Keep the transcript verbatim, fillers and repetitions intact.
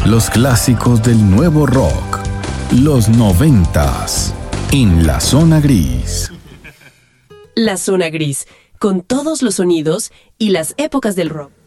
Los clásicos del nuevo rock. Los noventas. En la zona gris. La zona gris, con todos los sonidos y las épocas del rock.